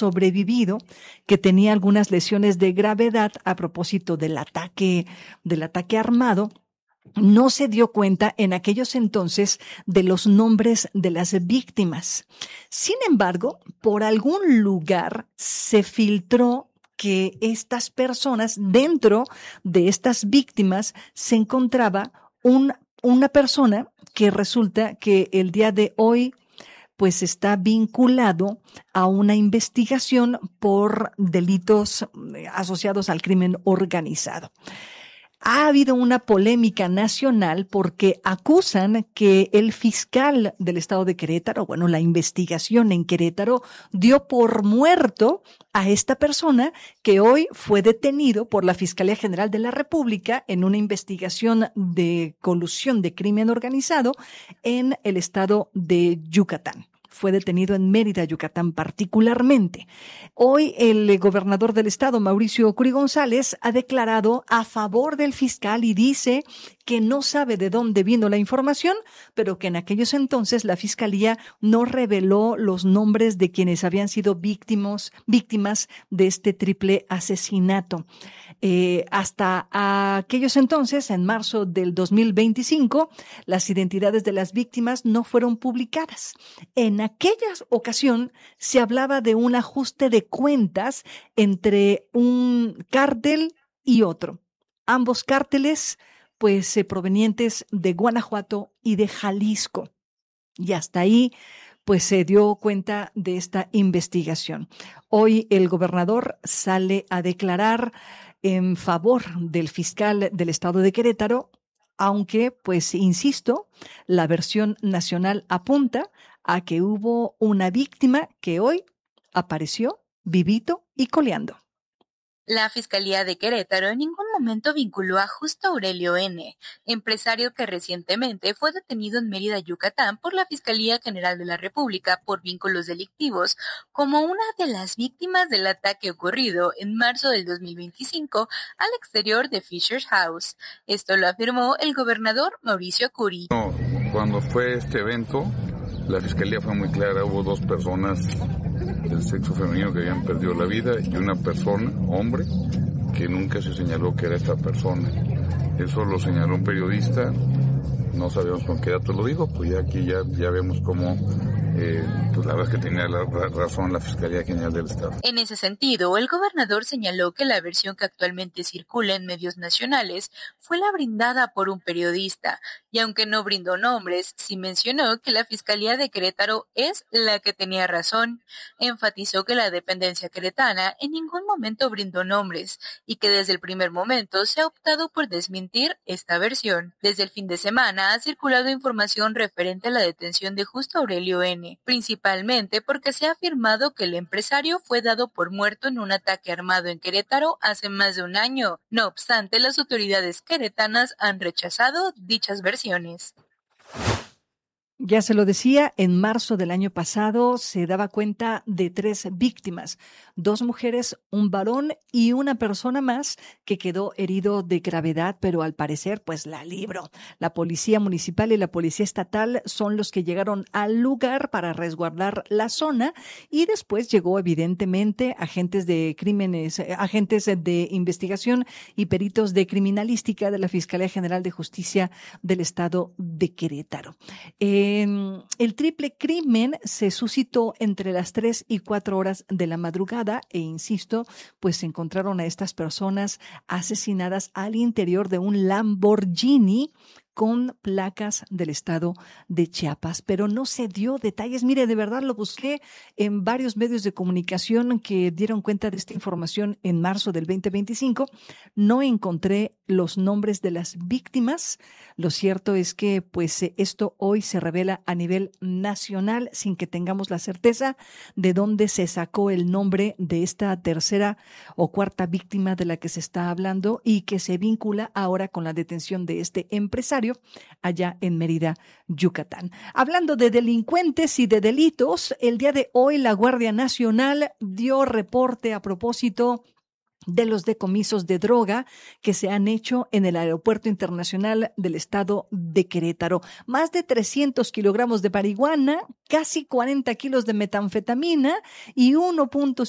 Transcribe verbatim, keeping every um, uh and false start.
sobrevivido, que tenía algunas lesiones de gravedad a propósito del ataque, del ataque armado. No se dio cuenta en aquellos entonces de los nombres de las víctimas. Sin embargo, por algún lugar se filtró que estas personas, dentro de estas víctimas, se encontraba un, una persona que resulta que el día de hoy pues está vinculado a una investigación por delitos asociados al crimen organizado. Ha habido una polémica nacional porque acusan que el fiscal del estado de Querétaro, bueno, la investigación en Querétaro dio por muerto a esta persona que hoy fue detenido por la Fiscalía General de la República en una investigación de colusión de crimen organizado en el estado de Yucatán. Fue detenido en Mérida, Yucatán particularmente. Hoy el gobernador del estado, Mauricio Curi González, ha declarado a favor del fiscal y dice que no sabe de dónde vino la información, pero que en aquellos entonces la fiscalía no reveló los nombres de quienes habían sido víctimas, víctimas de este triple asesinato. Eh, hasta aquellos entonces, en marzo del dos mil veinticinco, las identidades de las víctimas no fueron publicadas. En aquella ocasión se hablaba de un ajuste de cuentas entre un cártel y otro. Ambos cárteles, pues, eh, provenientes de Guanajuato y de Jalisco. Y hasta ahí, pues, se dio cuenta de esta investigación. Hoy el gobernador sale a declarar en favor del fiscal del estado de Querétaro, aunque, pues, insisto, la versión nacional apunta a que hubo una víctima que hoy apareció vivito y coleando. La Fiscalía de Querétaro en ningún momento vinculó a Justo Aurelio N., empresario que recientemente fue detenido en Mérida, Yucatán, por la Fiscalía General de la República por vínculos delictivos, como una de las víctimas del ataque ocurrido en marzo del dos mil veinticinco al exterior de Fisher House. Esto lo afirmó el gobernador Mauricio Curi. No, cuando fue este evento, la Fiscalía fue muy clara, hubo dos personas del sexo femenino que habían perdido la vida y una persona, hombre, que nunca se señaló que era esta persona. Eso lo señaló un periodista, no sabemos con qué datos lo dijo, pues ya aquí ya, ya vemos cómo, eh, pues la verdad es que tenía la razón la Fiscalía General del Estado. En ese sentido, el gobernador señaló que la versión que actualmente circula en medios nacionales fue la brindada por un periodista, y aunque no brindó nombres, sí mencionó que la Fiscalía de Querétaro es la que tenía razón. Enfatizó que la dependencia queretana en ningún momento brindó nombres y que desde el primer momento se ha optado por desmentir esta versión. Desde el fin de semana ha circulado información referente a la detención de Justo Aurelio N., principalmente porque se ha afirmado que el empresario fue dado por muerto en un ataque armado en Querétaro hace más de un año. No obstante, las autoridades queretanas han rechazado dichas versiones. Ya se lo decía, en marzo del año pasado se daba cuenta de tres víctimas, dos mujeres, un varón y una persona más que quedó herido de gravedad, pero al parecer pues la libró. La policía municipal y la policía estatal son los que llegaron al lugar para resguardar la zona y después llegó evidentemente agentes de crímenes, agentes de investigación y peritos de criminalística de la Fiscalía General de Justicia del Estado de Querétaro. Eh, El triple crimen se suscitó entre las tres y cuatro horas de la madrugada e, insisto, pues se encontraron a estas personas asesinadas al interior de un Lamborghini con placas del estado de Chiapas, pero no se dio detalles. Mire, de verdad lo busqué en varios medios de comunicación que dieron cuenta de esta información en marzo del veinte veinticinco. No encontré los nombres de las víctimas. Lo cierto es que pues esto hoy se revela a nivel nacional sin que tengamos la certeza de dónde se sacó el nombre de esta tercera o cuarta víctima de la que se está hablando y que se vincula ahora con la detención de este empresario allá en Mérida, Yucatán. Hablando de delincuentes y de delitos, el día de hoy la Guardia Nacional dio reporte a propósito de los decomisos de droga que se han hecho en el Aeropuerto Internacional del Estado de Querétaro. Más de trescientos kilogramos de marihuana, casi cuarenta kilos de metanfetamina y uno punto